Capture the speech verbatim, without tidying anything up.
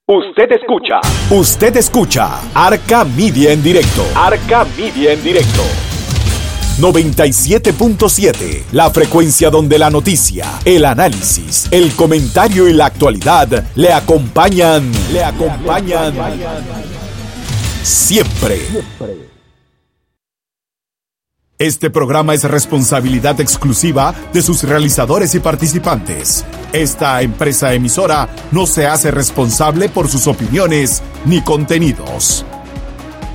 Usted escucha. Usted escucha Arca Media en directo. Arca Media en directo. noventa y siete punto siete, la frecuencia donde la noticia, el análisis, el comentario y la actualidad le acompañan, le acompañan siempre. Este programa es responsabilidad exclusiva de sus realizadores y participantes. Esta empresa emisora no se hace responsable por sus opiniones ni contenidos.